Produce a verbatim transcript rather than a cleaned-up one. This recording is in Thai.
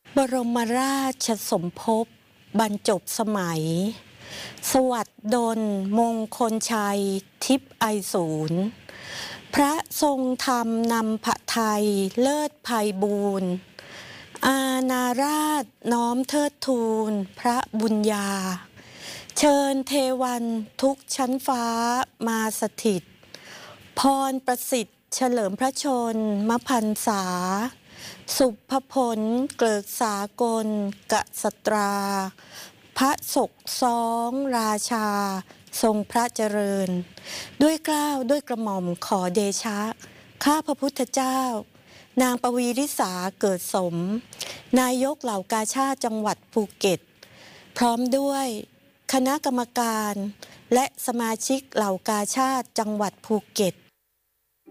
บรมราชสมภพบรรจบสมัย สวัสดดลมงคลชัยทิพย์ไอศูนย์พระทรงธรรมนำพระไทยเลิศภัยบูรณ์อาณาราชน้อมเทิดทูนพระบุญญา เชิญเทวันทุกชั้นฟ้ามาสถิต พรประสิทธิ์เฉลิมพระชนมพรรษา สุภพลเกลิกสากลกษัตรา พระศกซ้องราชาทรงพระเจริญ ด้วยเกล้าวด้วยกระหม่อมขอเดชะ ข้าพระพุทธเจ้า นางปวีริษาเกิดสม นายกเหล่ากาชาดจังหวัดภูเก็ต พร้อมด้วยคณะกรรมการและสมาชิกเหล่ากาชาดจังหวัดภูเก็ต